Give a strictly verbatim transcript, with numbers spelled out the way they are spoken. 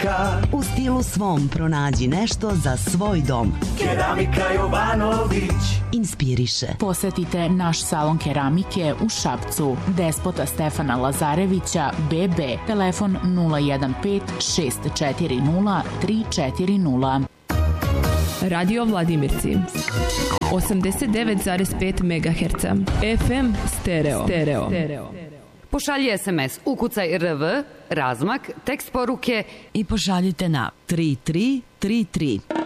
Keramika. U stilu svom pronađi nešto za svoj dom. Keramika Jovanović. Inspiriše. Posetite naš salon keramike u Šapcu. Despota Stefana Lazarevića, B B, telefon nula jedan pet šest četiri nula tri četiri nula. Radio Vladimirci osamdeset devet zarez pet megaherca, F M stereo. stereo. Pošalji es em es, ukucaj R V, razmak, tekst poruke i pošaljite na tri tri tri tri.